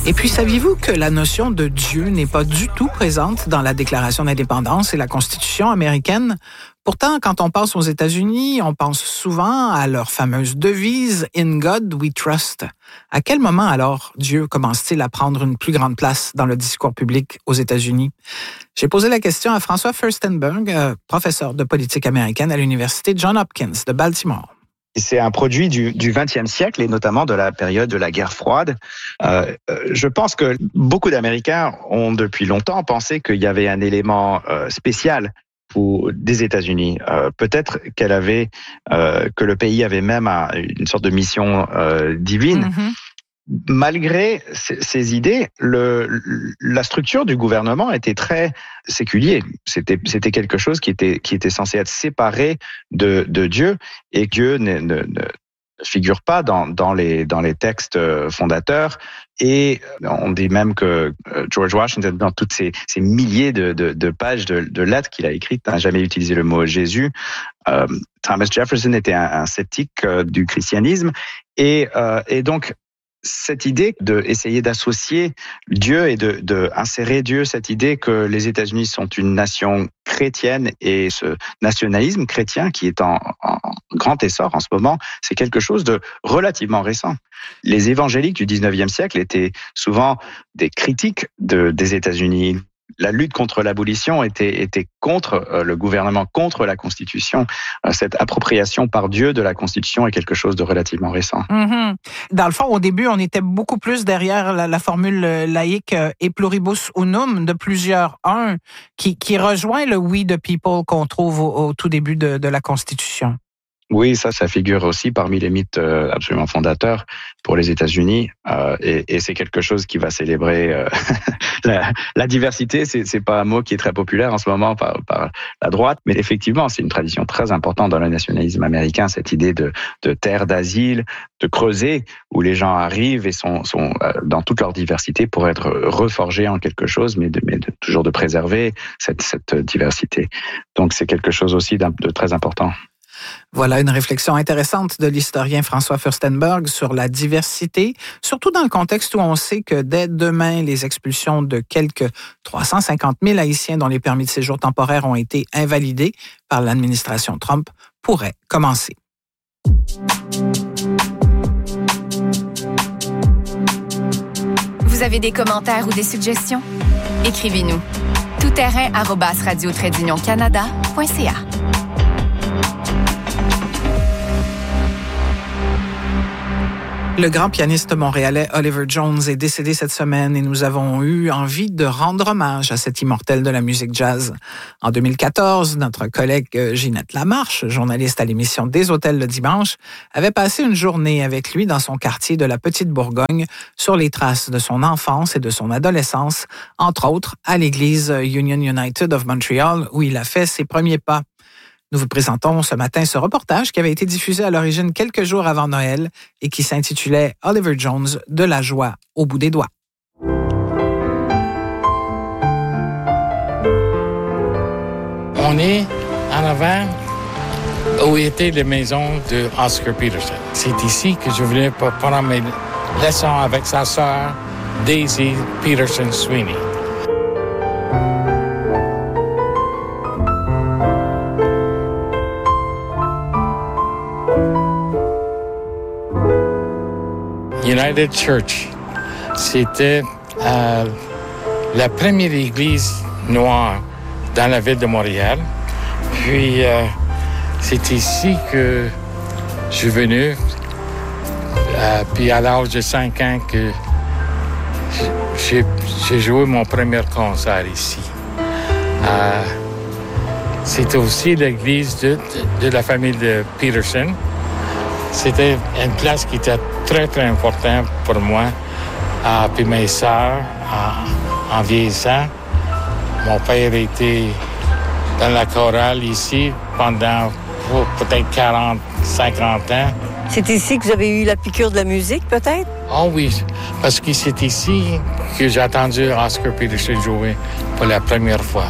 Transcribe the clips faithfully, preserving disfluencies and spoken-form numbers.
Et puis, saviez-vous que la notion de Dieu n'est pas du tout présente dans la Déclaration d'indépendance et la Constitution américaine? Pourtant, quand on pense aux États-Unis, on pense souvent à leur fameuse devise « In God we trust ». À quel moment alors Dieu commence-t-il à prendre une plus grande place dans le discours public aux États-Unis? J'ai posé la question à François Furstenberg, euh, professeur de politique américaine à l'Université Johns Hopkins de Baltimore. C'est un produit du, du vingtième siècle et notamment de la période de la guerre froide. Euh, je pense que beaucoup d'Américains ont depuis longtemps pensé qu'il y avait un élément euh, spécial pour des États-Unis. Euh, peut-être qu'elle avait, euh, que le pays avait même une sorte de mission euh, divine. Mm-hmm. Malgré ces idées, le, la structure du gouvernement était très séculier. C'était, c'était quelque chose qui était, qui était censé être séparé de, de Dieu, et Dieu ne, ne, ne figure pas dans, dans, les, dans les textes fondateurs. Et on dit même que George Washington, dans toutes ces, ces milliers de, de, de pages de, de lettres qu'il a écrites, n'a jamais utilisé le mot Jésus. Euh, Thomas Jefferson était un, un sceptique euh, du christianisme. Et, euh, et donc, cette idée d'essayer d'associer Dieu et de, de insérer Dieu, cette idée que les États-Unis sont une nation chrétienne, et ce nationalisme chrétien qui est en, en grand essor en ce moment, c'est quelque chose de relativement récent. Les évangéliques du dix-neuvième siècle étaient souvent des critiques de, des États-Unis. La lutte contre l'abolition était, était contre euh, le gouvernement, contre la Constitution. Euh, cette appropriation par Dieu de la Constitution est quelque chose de relativement récent. Mm-hmm. Dans le fond, au début, on était beaucoup plus derrière la, la formule laïque euh, « e pluribus unum » de plusieurs un, qui, qui rejoint le « we the people » qu'on trouve au, au tout début de, de la Constitution. Oui, ça, ça figure aussi parmi les mythes absolument fondateurs pour les États-Unis, euh, et, et c'est quelque chose qui va célébrer euh, la, la diversité. C'est, c'est pas un mot qui est très populaire en ce moment par, par la droite, mais effectivement, c'est une tradition très importante dans le nationalisme américain, cette idée de, de terre d'asile, de creuset où les gens arrivent et sont, sont euh, dans toute leur diversité pour être reforgés en quelque chose, mais, de, mais de, toujours de préserver cette, cette diversité. Donc, c'est quelque chose aussi de très important. Voilà une réflexion intéressante de l'historien François Furstenberg sur la diversité, surtout dans le contexte où on sait que dès demain, les expulsions de quelques trois cent cinquante mille Haïtiens dont les permis de séjour temporaires ont été invalidés par l'administration Trump pourraient commencer. Vous avez des commentaires ou des suggestions? Écrivez-nous. Toutterrain arobase radio trait d'union canada point c a. Le grand pianiste montréalais Oliver Jones est décédé cette semaine et nous avons eu envie de rendre hommage à cet immortel de la musique jazz. En deux mille quatorze, notre collègue Ginette Lamarche, journaliste à l'émission Des Hôtels le dimanche, avait passé une journée avec lui dans son quartier de la Petite Bourgogne sur les traces de son enfance et de son adolescence, entre autres à l'église Union United of Montreal où il a fait ses premiers pas. Nous vous présentons ce matin ce reportage qui avait été diffusé à l'origine quelques jours avant Noël et qui s'intitulait « Oliver Jones, de la joie au bout des doigts ». On est en avant où était la maison de Oscar Peterson. C'est ici que je voulais prendre mes leçons avec sa sœur Daisy Peterson Sweeney. United Church, c'était euh, la première église noire dans la ville de Montréal. Puis, euh, c'est ici que je suis venu. Euh, puis, à l'âge de cinq ans, que j'ai, j'ai joué mon premier concert ici. Euh, c'était aussi l'église de, de, de la famille de Peterson. C'était une place qui était très, très importante pour moi. Euh, puis mes sœurs, en, en vieillissant, mon père était dans la chorale ici pendant oh, peut-être quarante, cinquante ans. C'est ici que vous avez eu la piqûre de la musique, peut-être? Oh oui, parce que c'est ici que j'ai entendu Oscar Peterson jouer pour la première fois.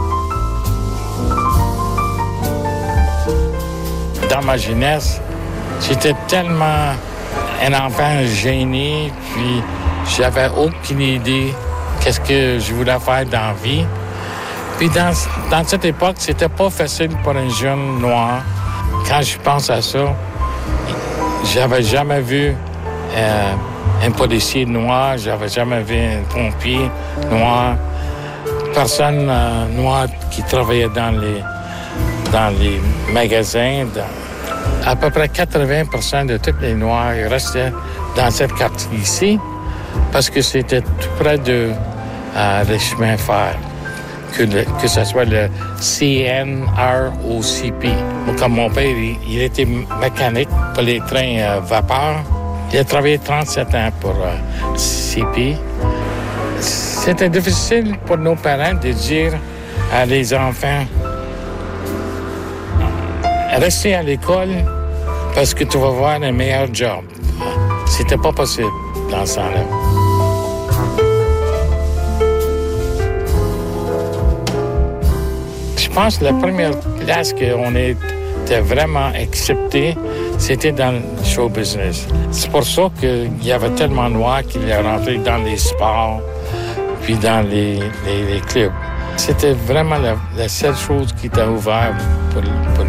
Dans ma jeunesse, J'étais tellement un enfant gêné, puis j'avais aucune idée qu'est-ce que je voulais faire dans la vie. Puis dans, dans cette époque, c'était pas facile pour un jeune noir. Quand je pense à ça, j'avais jamais vu euh, un policier noir, j'avais jamais vu un pompier noir, personne euh, noire qui travaillait dans les, dans les magasins. Dans, à peu près quatre-vingts pour cent de tous les Noirs restaient dans cette quartier ici parce que c'était tout près de euh, les chemins de fer, que, le, que ce soit le C N R ou C P. Comme mon père, il, il était mécanique pour les trains euh, vapeur. Il a travaillé trente-sept ans pour euh, C P. C'était difficile pour nos parents de dire à les enfants restez à l'école parce que tu vas avoir un meilleur job. C'était pas possible dans ce temps-là. Je pense que la première place qu'on était vraiment accepté, c'était dans le show business. C'est pour ça qu'il y avait tellement de noirs qui est rentré dans les sports puis dans les, les, les clubs. C'était vraiment la, la seule chose qui était ouverte pour, pour